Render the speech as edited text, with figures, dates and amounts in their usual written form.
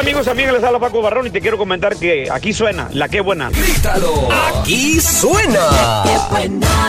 amigos? Amigas, les habla Paco Barrón y te quiero comentar que aquí suena la que buena. ¡Grítalo! ¡Aquí suena! ¡Qué buena!